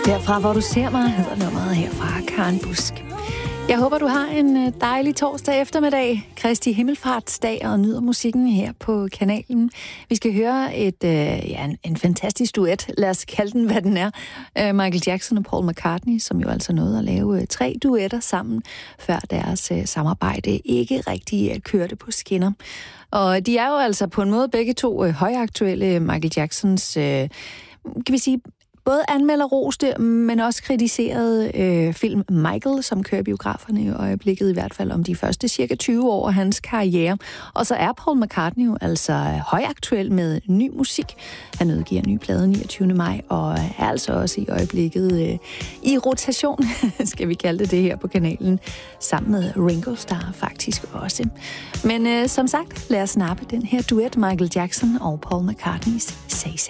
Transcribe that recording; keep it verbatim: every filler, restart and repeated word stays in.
Derfra, hvor du ser mig, hedder nummeret her fra Karen Busk. Jeg håber, du har en dejlig torsdag eftermiddag, Kristi Himmelfartsdag, og nyder musikken her på kanalen. Vi skal høre et, øh, ja, en, en fantastisk duet. Lad os kalde den, hvad den er. Øh, Michael Jackson og Paul McCartney, som jo altså nåede at lave øh, tre duetter sammen, før deres øh, samarbejde ikke rigtig øh, kørte på skinner. Og de er jo altså på en måde begge to øh, højaktuelle. Michael Jacksons, øh, kan vi sige, både anmelderroste, men også kritiseret øh, film Michael, som kører biograferne i øjeblikket, i hvert fald om de første cirka tyve år af hans karriere. Og så er Paul McCartney jo altså højaktuel med ny musik. Han udgiver en ny plade niogtyvende maj, og er altså også i øjeblikket øh, i rotation, skal vi kalde det det her på kanalen, sammen med Ringo Starr faktisk også. Men øh, som sagt, lad os snappe den her duet, Michael Jackson og Paul McCartneys Say Say.